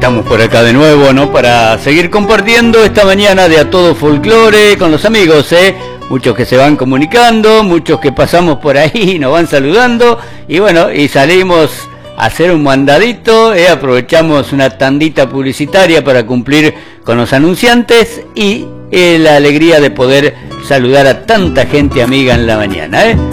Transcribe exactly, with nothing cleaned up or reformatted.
Estamos por acá de nuevo, ¿no? Para seguir compartiendo esta mañana de A Todo Folclore con los amigos, ¿eh? Muchos que se van comunicando, muchos que pasamos por ahí, nos van saludando. Y bueno, y salimos a hacer un mandadito, ¿eh? Aprovechamos una tandita publicitaria para cumplir con los anunciantes y eh, la alegría de poder saludar a tanta gente amiga en la mañana, ¿eh?